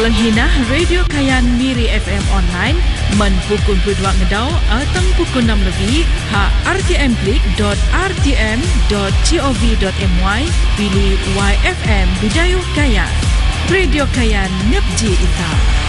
Kelenghinah Radio Kayan Miri FM online men pukul 22 ngedau atau pukul 6 lebih ha rtmklik.rtm.gov.my pilih YFM Bidayuh Kayan. Radio Kayan Nepji Ita.